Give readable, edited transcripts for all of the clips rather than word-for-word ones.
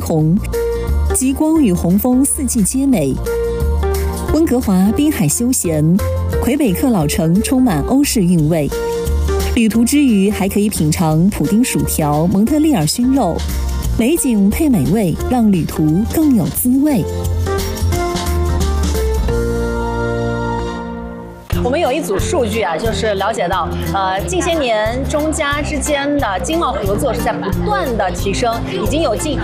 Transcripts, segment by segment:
同，极光与红枫四季皆美。温哥华滨海休闲，魁北克老城充满欧式韵味。旅途之余还可以品尝普丁薯条、蒙特利尔熏肉，美景配美味，让旅途更有滋味。 我们有一组数据啊，就是了解到，近些年中加之间的经贸合作是在不断的提升，已经有近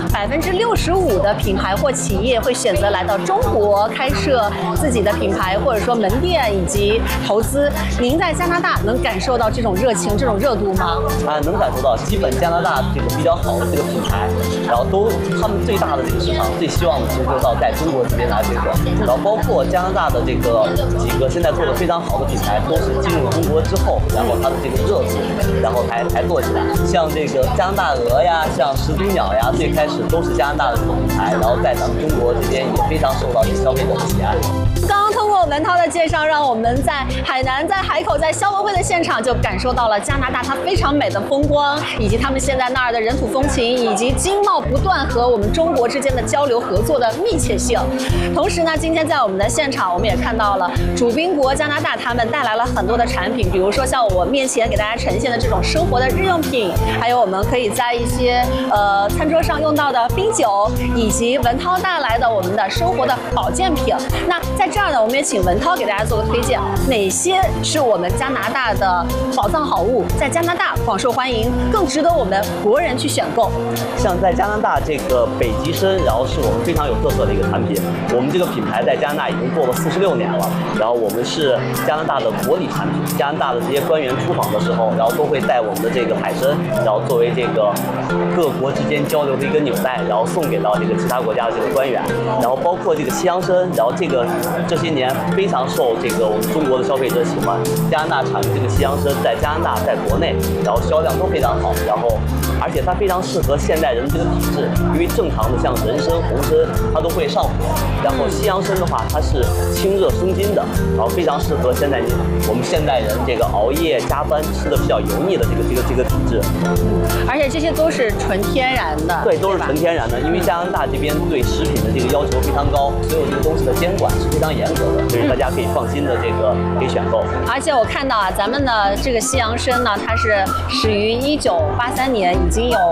65%的品牌或企业会选择来到中国开设自己的品牌，或者说门店以及投资。您在加拿大能感受到这种热情、这种热度吗？ 能感受到，基本加拿大这个比较好的这个品牌，然后他们最大的这个市场最希望的其实就到在中国这边来推广，然后包括加拿大的这个几个现在做的非常好的品牌，都是进入中国之后，然后它的这个热度，然后才做起来。像这个加拿大鹅呀，像始祖鸟呀，最开始都是加拿大的这种品牌，然后在咱们中国这边也非常受到这个消费者的喜爱。 刚刚通过文涛的介绍，让我们在海南、在海口、在消博会的现场就感受到了加拿大它非常美的风光，以及他们现在那儿的人土风情，以及经贸不断和我们中国之间的交流合作的密切性。同时呢，今天在我们的现场，我们也看到了主宾国加拿大他们带来了很多的产品，比如说像我面前给大家呈现的这种生活的日用品，还有我们可以在一些餐桌上用到的冰酒，以及文涛带来的我们的生活的保健品。那在这儿呢，我们也请文涛给大家做个推荐，哪些是我们加拿大的宝藏好物，在加拿大广受欢迎，更值得我们国人去选购。 像在加拿大这个北极参，然后是我们非常有特色的一个产品。我们这个品牌在加拿大已经做了46年了，然后我们是加拿大的国礼产品。加拿大的这些官员出访的时候，然后都会带我们的这个海参，然后作为这个各国之间交流的一个纽带，然后送给到这个其他国家的这个官员。然后包括这个西洋参，然后这些年非常受这个我们中国的消费者喜欢。加拿大产的这个西洋参在加拿大在国内，然后销量都非常好，然后而且它非常适合现代人的这个体质，因为正常的像人参、红参它都会上火，然后西洋参的话它是清热生津的，然后非常适合我们现代人这个熬夜加班吃的比较油腻的这个体质。 而且这些都是纯天然的。 对，都是纯天然的，因为加拿大这边对食品的这个要求非常高，所有这个东西的监管是非常严格的，所以大家可以放心的可以选购。 而且我看到啊，咱们的这个西洋参呢，它是始于1983年，已经有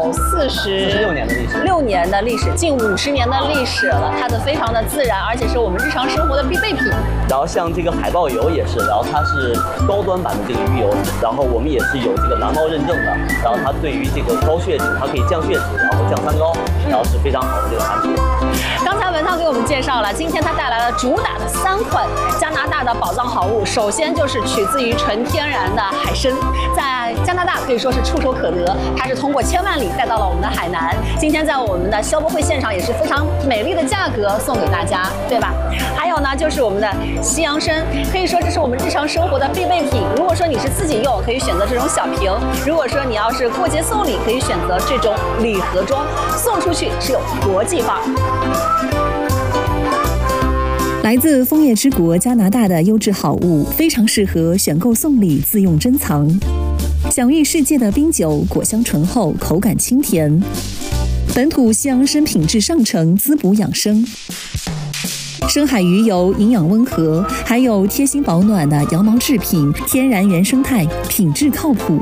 46年的历史，6年的历史，近50年的历史了。它的非常的自然，而且是我们日常生活的必备品。 然后像这个海豹油也是，然后它是高端版的这个鱼油，然后我们也是有这个蓝猫认证的，然后它对于这个高血脂，它可以降血脂，然后降三高，然后是非常好的这个产品。 刚才文涛给我们介绍了，今天他带来了主打的3款加拿大的宝藏好物。首先就是取自于纯天然的海参，在加拿大可以说是触手可得，它是通过千万里带到了我们的海南。今天在我们的消博会现场也是非常美丽的价格送给大家，对吧？还有呢，就是我们的西洋参，可以说这是我们日常生活的必备品。如果说你是自己用，可以选择这种小瓶；如果说你要是过节送礼，可以选择这种礼盒装，送出去是有国际范儿。 来自枫叶之国加拿大的优质好物，非常适合选购送礼、自用珍藏。享誉世界的冰酒，果香醇厚，口感清甜。本土西洋参品质上乘，滋补养生。深海鱼油营养温和，还有贴心保暖的羊毛制品，天然原生态，品质靠谱。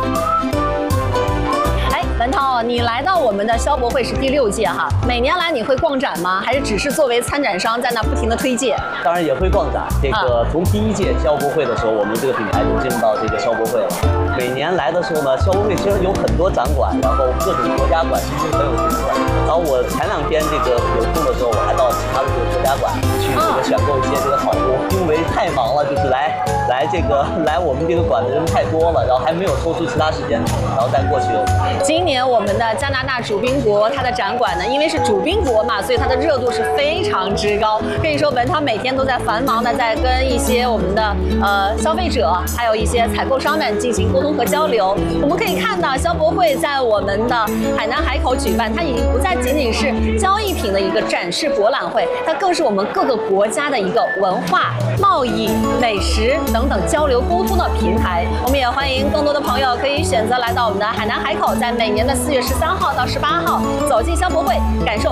文涛，你来到我们的消博会是第6届哈，每年来你会逛展吗？还是只是作为参展商在那不停的推介？ 当然也会逛展。从第1届消博会的时候，我们这个品牌就进入到这个消博会了。每年来的时候呢，消博会其实有很多展馆，然后各种国家馆其实很有特色。然后我前2天有空的时候，我还到其他的这个国家馆去选购一些这个好物，因为太忙了，就是来我们这个馆的人太多了，然后还没有抽出其他时间，然后再过去。 今年我们的加拿大主宾国，它的展馆呢，因为是主宾国嘛，所以它的热度是非常之高。可以说文涛每天都在繁忙的在跟一些我们的消费者，还有一些采购商们进行沟通和交流。我们可以看到消博会在我们的海南海口举办，它已经不再仅仅是交易品的一个展示博览会，它更是我们各个国家的一个文化、贸易、美食等等交流沟通的平台。我们也欢迎更多的朋友可以选择来到我们的海南海口，在每年的4月13号到18号走进消博会，感受